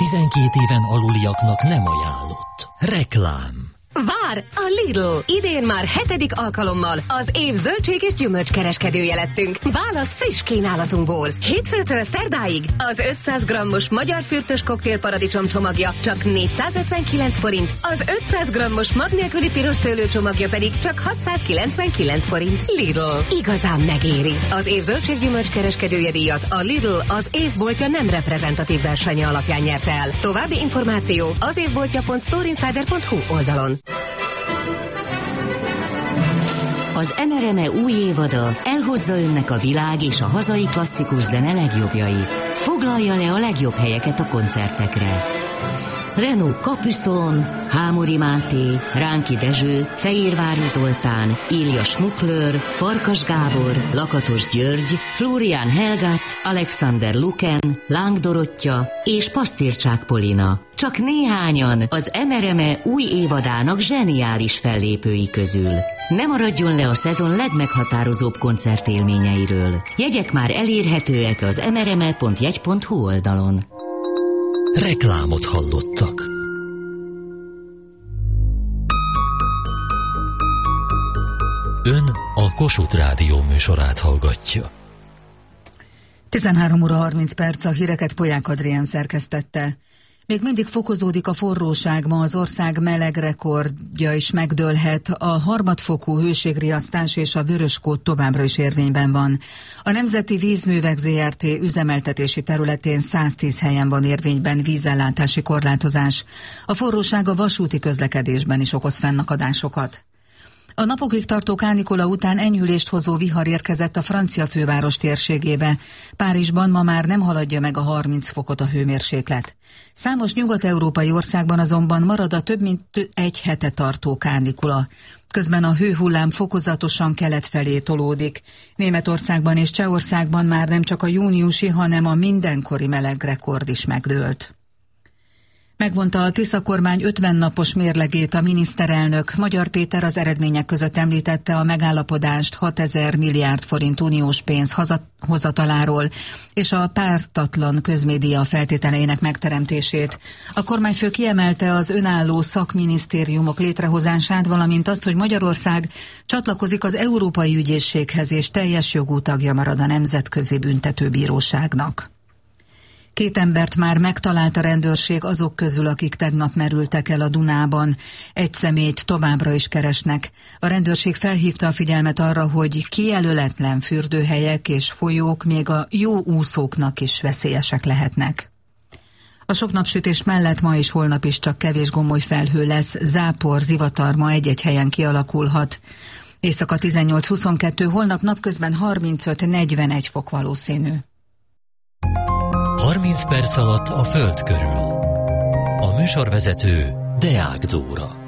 12 éven aluliaknak nem ajánlott. Reklám. Vár! A Lidl! Idén már 7. alkalommal az év zöldség és gyümölcskereskedője lettünk. Válasz friss kínálatunkból. Hétfőtől szerdáig az 500 grammos magyar fürtös koktélparadicsom csomagja csak 459 forint, az 500 grammos mag nélküli piros szőlő csomagja pedig csak 699 forint. Lidl. Igazán megéri. Az év zöldség gyümölcskereskedője díjat a Lidl az évboltja nem reprezentatív versenye alapján nyerte el. További információ az évboltja.storeinsider.hu oldalon. Az NRME új évada elhozza önnek a világ és a hazai klasszikus zene legjobbjait. Foglalja le a legjobb helyeket a koncertekre. Renaud Capuçon, Hámori Máté, Ránki Dezső, Fehérvári Zoltán, Ilja Schmuckler, Farkas Gábor, Lakatos György, Florian Helgat, Alexander Luken, Láng Dorottya és Pasztircsák Polina. Csak néhányan az NRME új évadának zseniális fellépői közül. Ne maradjon le a szezon legmeghatározóbb koncertélményeiről. Jegyek már elérhetőek az nrme.jegy.hu oldalon. Reklámot hallottak. Ön a Kossuth Rádió műsorát hallgatja. 13 óra 30 perc, a híreket Polyák Adrián szerkesztette. Még mindig fokozódik a forróság, ma az ország melegrekordja is megdőlhet, a harmadfokú hőségriasztás és a vöröskód továbbra is érvényben van. A Nemzeti Vízművek Zrt. Üzemeltetési területén 110 helyen van érvényben vízellátási korlátozás. A forróság a vasúti közlekedésben is okoz fennakadásokat. A napokig tartó kánikula után enyhülést hozó vihar érkezett a francia főváros térségébe. Párizsban ma már nem haladja meg a 30 fokot a hőmérséklet. Számos nyugat-európai országban azonban marad a több mint egy hete tartó kánikula. Közben a hőhullám fokozatosan kelet felé tolódik. Németországban és Csehországban már nem csak a júniusi, hanem a mindenkori melegrekord is megdőlt. Megvonta a Tisza kormány 50 napos mérlegét a miniszterelnök. Magyar Péter az eredmények között említette a megállapodást 6000 milliárd forint uniós pénz hozataláról és a pártatlan közmédia feltételeinek megteremtését. A kormányfő kiemelte az önálló szakminisztériumok létrehozását, valamint azt, hogy Magyarország csatlakozik az Európai Ügyészséghez és teljes jogú tagja marad a Nemzetközi Büntetőbíróságnak. 2 embert már megtalált a rendőrség azok közül, akik tegnap merültek el a Dunában. Egy személyt továbbra is keresnek. A rendőrség felhívta a figyelmet arra, hogy kijelöletlen fürdőhelyek és folyók még a jó úszóknak is veszélyesek lehetnek. A sok napsütés mellett ma és holnap is csak kevés gomoly felhő lesz, zápor, zivatar ma egy-egy helyen kialakulhat. Éjszaka 18-22, holnap napközben 35-41 fok valószínű. 30 perc alatt a Föld körül. A műsorvezető Deák Dóra.